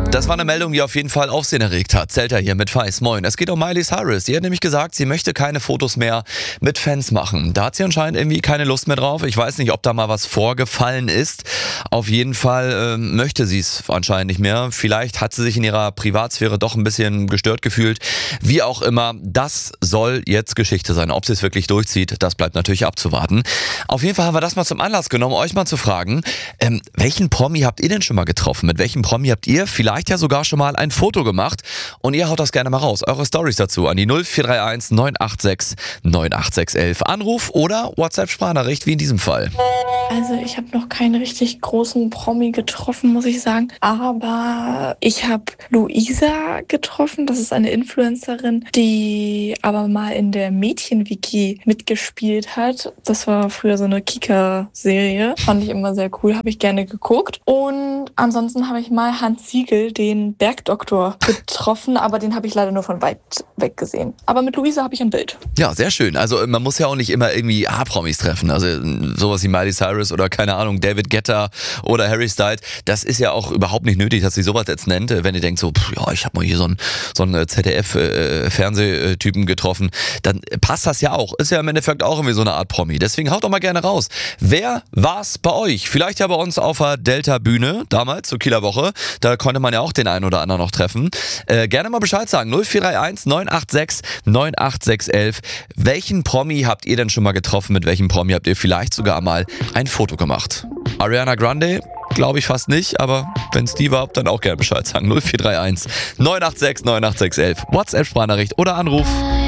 Das war eine Meldung, die auf jeden Fall Aufsehen erregt hat. Zelter hier mit Feis. Moin. Es geht um Miley Cyrus. Die hat nämlich gesagt, sie möchte keine Fotos mehr mit Fans machen. Da hat sie anscheinend irgendwie keine Lust mehr drauf. Ich weiß nicht, ob da mal was vorgefallen ist. Auf jeden Fall möchte sie es anscheinend nicht mehr. Vielleicht hat sie sich in ihrer Privatsphäre doch ein bisschen gestört gefühlt. Wie auch immer, das soll jetzt Geschichte sein. Ob sie es wirklich durchzieht, das bleibt natürlich abzuwarten. Auf jeden Fall haben wir das mal zum Anlass genommen, euch mal zu fragen, welchen Promi habt ihr denn schon mal getroffen? Mit welchem Promi habt ihr vielleicht ja sogar schon mal ein Foto gemacht? Und ihr haut das gerne mal raus. Eure Storys dazu an die 0431 986 98611. Anruf oder WhatsApp-Sprachnachricht, wie in diesem Fall. Also ich habe noch keinen richtig großen Promi getroffen, muss ich sagen. Aber ich habe Luisa getroffen. Das ist eine Influencerin, die aber mal in der Mädchen-WG mitgespielt hat. Das war früher so eine Kika-Serie. Fand ich immer sehr cool, habe ich gerne geguckt. Und ansonsten habe ich mal Hans Siegel, den Bergdoktor, getroffen. Aber den habe ich leider nur von weit weg gesehen. Aber mit Luisa habe ich ein Bild. Ja, sehr schön. Also man muss ja auch nicht immer irgendwie A-Promis treffen. Also sowas wie Miley Cyrus oder keine Ahnung, David Guetta oder Harry Styles. Das ist ja auch überhaupt nicht nötig, dass sie sowas jetzt nennt. Wenn ihr denkt so, ja, ich habe mal hier so einen ZDF-Fernsehtypen getroffen, dann passt das ja auch. Ist ja im Endeffekt auch irgendwie so eine Art Promi. Deswegen haut doch mal gerne raus. Wer war's bei euch? Vielleicht ja bei uns auf der Delta-Bühne, damals zur Kieler Woche. Da konnte man ja auch den einen oder anderen noch treffen. Gerne mal Bescheid sagen. 0431 986 98611. Welchen Promi habt ihr denn schon mal getroffen? Mit welchem Promi habt ihr vielleicht sogar mal ein Foto gemacht? Ariana Grande? Glaube ich fast nicht, aber wenn es die war, dann auch gerne Bescheid sagen. 0431 986 98611. WhatsApp-Sprachnachricht oder Anruf.